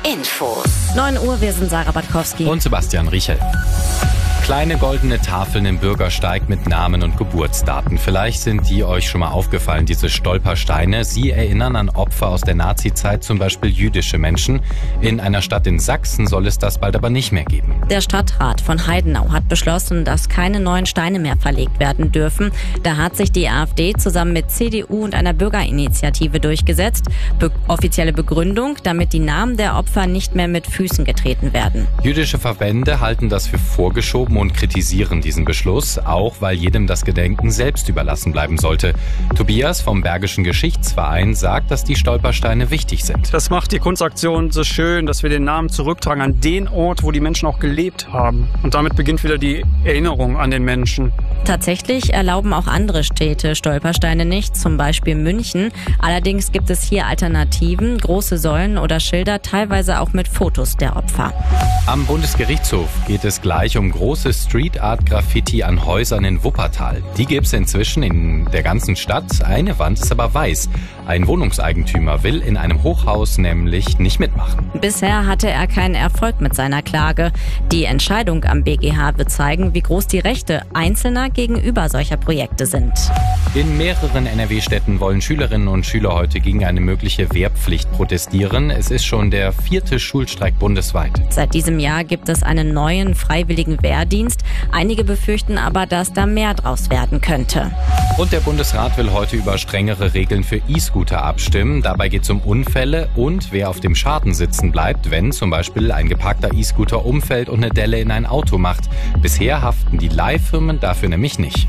Infos. 9 Uhr, wir sind Sarah Batkowski. Und Sebastian Riechel. Kleine goldene Tafeln im Bürgersteig mit Namen und Geburtsdaten. Vielleicht sind die euch schon mal aufgefallen, diese Stolpersteine. Sie erinnern an Opfer aus der Nazizeit, zum Beispiel jüdische Menschen. In einer Stadt in Sachsen soll es das bald aber nicht mehr geben. Der Stadtrat von Heidenau hat beschlossen, dass keine neuen Steine mehr verlegt werden dürfen. Da hat sich die AfD zusammen mit CDU und einer Bürgerinitiative durchgesetzt. Offizielle Begründung, damit die Namen der Opfer nicht mehr mit Füßen getreten werden. Jüdische Verbände halten das für vorgeschoben und kritisieren diesen Beschluss, auch weil jedem das Gedenken selbst überlassen bleiben sollte. Tobias vom Bergischen Geschichtsverein sagt, dass die Stolpersteine wichtig sind. Das macht die Kunstaktion so schön, dass wir den Namen zurücktragen an den Ort, wo die Menschen auch gelebt haben. Und damit beginnt wieder die Erinnerung an den Menschen. Tatsächlich erlauben auch andere Städte Stolpersteine nicht, zum Beispiel München. Allerdings gibt es hier Alternativen, große Säulen oder Schilder, teilweise auch mit Fotos der Opfer. Am Bundesgerichtshof geht es gleich um große Street-Art-Graffiti an Häusern in Wuppertal. Die gibt es inzwischen in der ganzen Stadt. Eine Wand ist aber weiß. Ein Wohnungseigentümer will in einem Hochhaus nämlich nicht mitmachen. Bisher hatte er keinen Erfolg mit seiner Klage. Die Entscheidung am BGH wird zeigen, wie groß die Rechte Einzelner gegenüber solcher Projekte sind. In mehreren NRW-Städten wollen Schülerinnen und Schüler heute gegen eine mögliche Wehrpflicht protestieren. Es ist schon der 4. Schulstreik bundesweit. Seit diesem Jahr gibt es einen neuen freiwilligen Wehrdienst. Einige befürchten aber, dass da mehr draus werden könnte. Und der Bundesrat will heute über strengere Regeln für E-Scooter abstimmen. Dabei geht es um Unfälle und wer auf dem Schaden sitzen bleibt, wenn zum Beispiel ein geparkter E-Scooter umfällt und eine Delle in ein Auto macht. Bisher haften die Leihfirmen dafür nämlich nicht.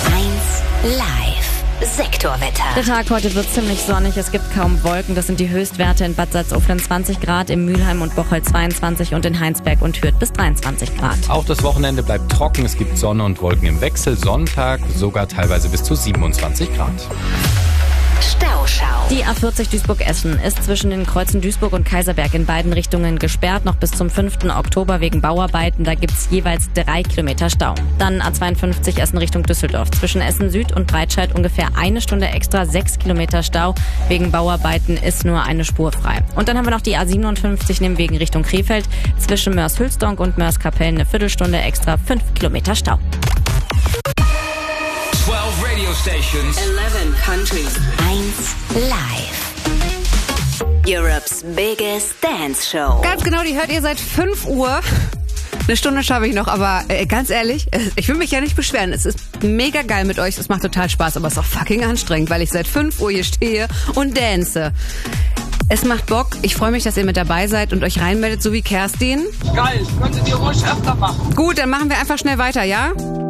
1 Live. Sektorwetter. Der Tag heute wird ziemlich sonnig, es gibt kaum Wolken. Das sind die Höchstwerte in Bad Salzuflen 20 Grad, in Mülheim und Bocholt 22 und in Heinsberg und Hürth bis 23 Grad. Auch das Wochenende bleibt trocken, es gibt Sonne und Wolken im Wechsel. Sonntag sogar teilweise bis zu 27 Grad. Stauschau. Die A40 Duisburg-Essen ist zwischen den Kreuzen Duisburg und Kaiserberg in beiden Richtungen gesperrt, noch bis zum 5. Oktober wegen Bauarbeiten. Da gibt's jeweils 3 Kilometer Stau. Dann A52 Essen Richtung Düsseldorf. Zwischen Essen Süd und Breitscheid ungefähr 1 Stunde extra, 6 Kilometer Stau. Wegen Bauarbeiten ist nur eine Spur frei. Und dann haben wir noch die A57 Nehmwegen Richtung Krefeld. Zwischen Mörs-Hülsdonk und Mörs-Kapellen eine Viertelstunde extra, 5 Kilometer Stau. 12 radio stations. 11 countries. 1 Live. Europe's biggest dance show. Ganz genau, die hört ihr seit 5 Uhr. Eine Stunde schaffe ich noch, aber ganz ehrlich, ich will mich ja nicht beschweren. Es ist mega geil mit euch, es macht total Spaß, aber es ist auch fucking anstrengend, weil ich seit 5 Uhr hier stehe und dance. Es macht Bock, ich freue mich, dass ihr mit dabei seid und euch reinmeldet, so wie Kerstin. Geil, könntet ihr ruhig öfter machen. Gut, dann machen wir einfach schnell weiter, ja?